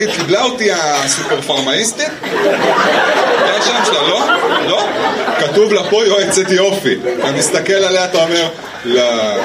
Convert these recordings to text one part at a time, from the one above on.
קיבלה אותי הסופר פרמאיסטית? זה השם שלה, לא? לא? כתוב לה פה יועצת יופי. אתה מסתכל עליה, אתה אומר, לא.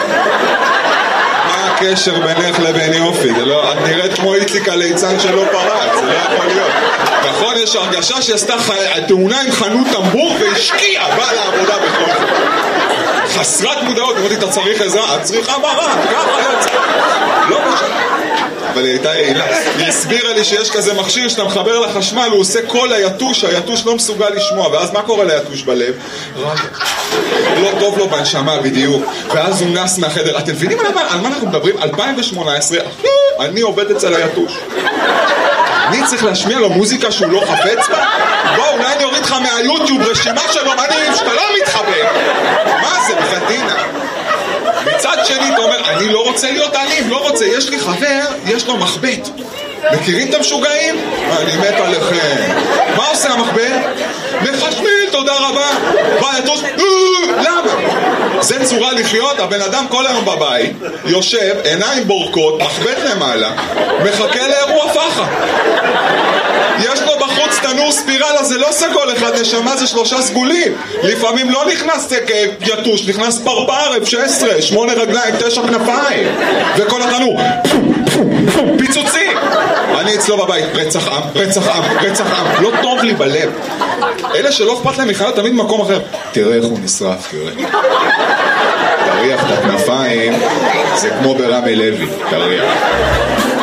מה הקשר בינך לבין יופי? זה לא, את נראית כמו איציק הליצן שלא פרץ, זה לא יכול להיות. נכון, יש הרגשה שעשתה תאונה עם חנות טמבור והשקיעה, באה לעבודה בכל זאת. חסרת מודעות, אמרתי, אתה צריך עזרה, את צריכה ברק, ככה יצא. לא משנה. אבל היא הייתה יעילה. היא הסבירה לי שיש כזה מכשיר שאתה מחבר לחשמל, הוא עושה קול ליתוש, היתוש לא מסוגל לשמוע, ואז מה קורה ליתוש בלב? רק לא טוב לו בנשמה בדיוק, ואז הוא נס מהחדר. אתם מבינים על מה אנחנו מדברים? 2018, אני עובד אצל היתוש. אני צריך להשמיע לו מוזיקה שהוא לא חפץ בה? בוא, אולי אני אוריד לך מהיוטיוב רשימה שלו מדהים שאתה לא מתחבר. מה זה, בחתינה? מצד שני אתה אומר, אני לא רוצה להיות אלים, לא רוצה, יש לי חבר, יש לו מחבט. מכירים את המשוגעים? אני מת עליכם. מה עושה המחבט? מחשמל, תודה רבה. בא יתוש, למה? זה צורה לחיות, הבן אדם כל היום בבית, יושב, עיניים בורקות, מחבט למעלה, מחכה לאירוע פחה. יש לו בחוץ תנור ספירלה, זה לא סגול אחד, נשמה זה 3 סגולים. לפעמים לא נכנס יתוש, נכנס ברבר, F16, 8 רגליים, 9 כנפיים. וכל התנור, פיצוצים. אני אצלו בבית, רצח עם, רצח עם, רצח עם. לא טוב לי בלב. אלה שלא אכפת להם מחיות תמיד במקום אחר. תראה איך הוא נשרף, תראה. תריח את הכנפיים, זה כמו ברמי לוי, תריח.